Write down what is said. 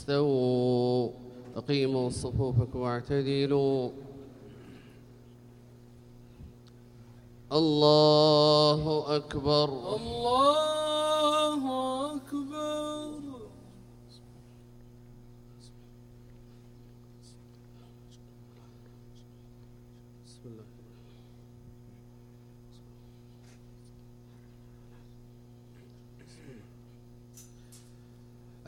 استووا أقيموا صفوفكم واعتدلوا. الله أكبر. الله أكبر. بسم الله.